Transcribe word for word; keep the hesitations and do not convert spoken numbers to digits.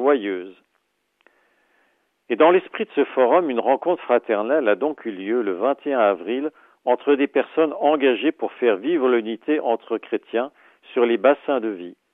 joyeuse. Et dans l'esprit de ce forum, une rencontre fraternelle a donc eu lieu le vingt et un avril entre des personnes engagées pour faire vivre l'unité entre chrétiens sur les bassins de vie.